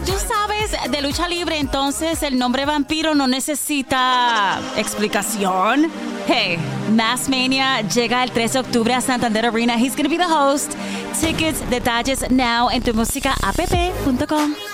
Tú sabes de lucha libre, entonces el nombre vampiro no necesita explicación. Hey, Mass Mania llega el 13 de octubre a Santander Arena. He's going to be the host. Tickets, detalles now en tumusicaApp.com.